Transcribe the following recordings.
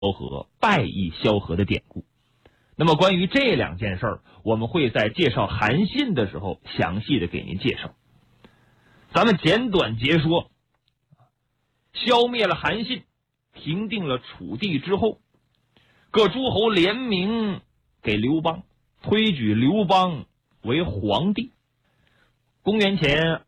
和败义萧何的典故。那么关于这两件事儿，我们会在介绍韩信的时候详细的给您介绍。咱们简短截说，消灭了韩信，平定了楚地之后，各诸侯联名给刘邦，推举刘邦为皇帝。公元前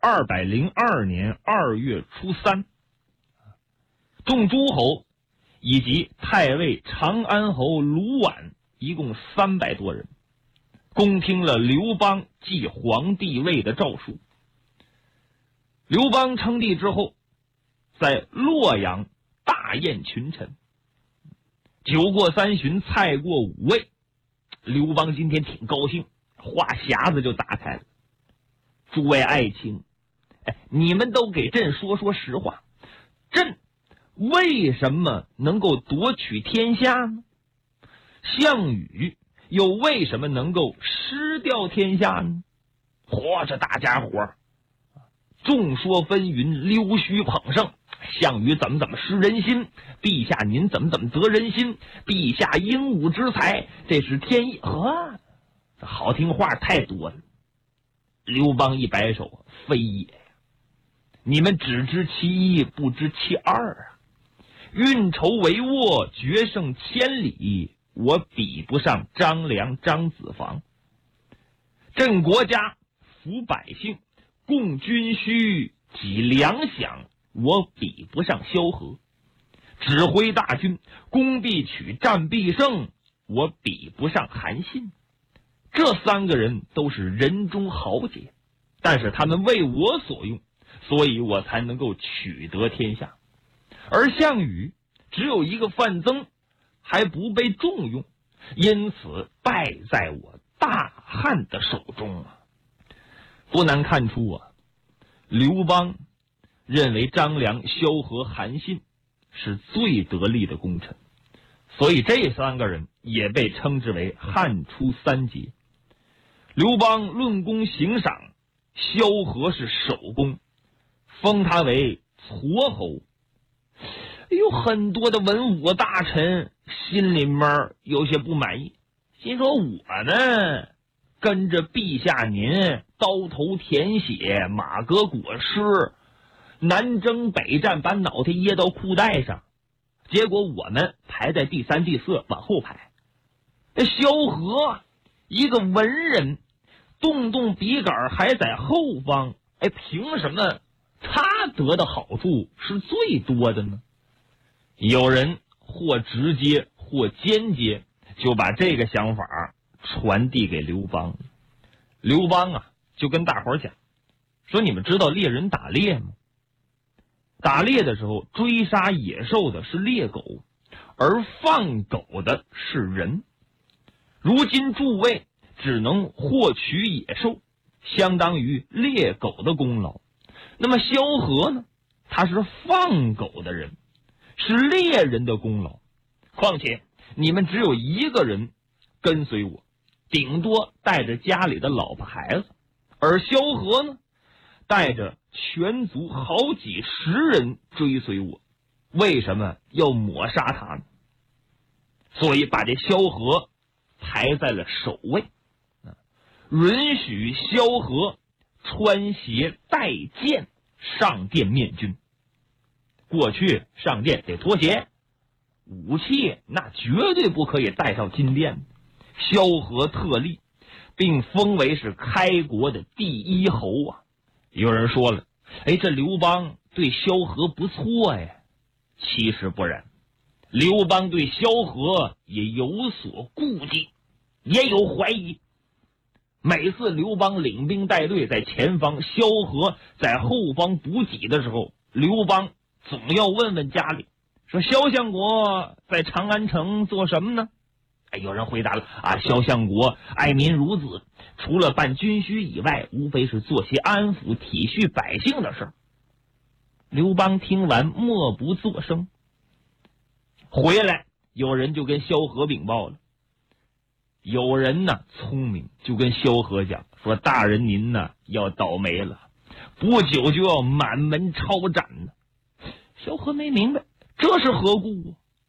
202年2月初3，众诸侯以及太尉长安侯卢绾一共300多人，恭听了刘邦继皇帝位的诏书。刘邦称帝之后，在洛阳大宴群臣，酒过3巡，菜过5味。刘邦今天挺高兴，话匣子就打开了。诸位爱卿，你们都给朕说说实话，朕为什么能够夺取天下呢？项羽又为什么能够失掉天下呢？这大家伙众说纷纭，溜须捧圣。项羽怎么失人心，陛下您怎么得人心，陛下英武之才，这是天意。这好听话太多了。刘邦一摆手，非也，你们只知其一，不知其二啊！运筹帷幄，决胜千里，我比不上张良、张子房。振国家，抚百姓，供军需，给粮饷，我比不上萧何。指挥大军，攻必取，战必胜，我比不上韩信。这3个人都是人中豪杰，但是他们为我所用，所以我才能够取得天下。而项羽只有一个范增，还不被重用，因此败在我大汉的手中啊！不难看出啊，刘邦认为张良、萧何、韩信是最得力的功臣，所以这3个人也被称之为汉初3杰。刘邦论功行赏，萧何是首功，封他为痤侯。有很多的文武大臣心里面有些不满意，心说我呢跟着陛下您刀头舔血，马革裹尸，南征北战，把脑袋掖到裤带上，结果我们排在第3、第4，往后排。萧何一个文人，动动笔杆还在后方，凭什么他得的好处是最多的呢？有人或直接或间接就把这个想法传递给刘邦。刘邦啊，就跟大伙儿讲说，你们知道猎人打猎吗？打猎的时候追杀野兽的是猎狗，而放狗的是人。如今诸位只能获取野兽，相当于猎狗的功劳。那么萧何呢，他是放狗的人，是猎人的功劳。况且你们只有一个人跟随我，顶多带着家里的老婆孩子，而萧何呢，带着全族好几十人追随我，为什么要抹杀他呢？所以把这萧何排在了首位，允许萧何穿鞋带剑上殿面君。过去上殿得脱鞋，武器那绝对不可以带上金殿。萧何特例，并封为是开国的第1侯啊！有人说了，这刘邦对萧何不错呀。其实不然，刘邦对萧何也有所顾忌，也有怀疑。每次刘邦领兵带队在前方，萧何在后方补给的时候，刘邦总要问问家里，说萧相国在长安城做什么呢？有人回答了萧相国爱民如子，除了办军需以外，无非是做些安抚体恤百姓的事。刘邦听完默不作声。回来有人就跟萧何禀报了，有人呢聪明，就跟萧何讲说，大人您呢要倒霉了，不久就要满门抄斩呢。萧何没明白这是何故啊？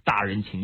大人情